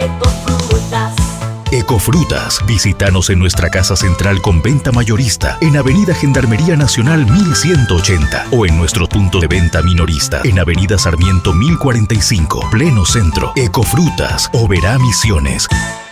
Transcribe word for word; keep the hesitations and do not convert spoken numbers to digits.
Ecofrutas. Ecofrutas. Visítanos en nuestra casa central con venta mayorista en Avenida Gendarmería Nacional mil ciento ochenta o en nuestro punto de venta minorista en Avenida Sarmiento mil cuarenta y cinco, pleno centro. Ecofrutas, Oberá Misiones.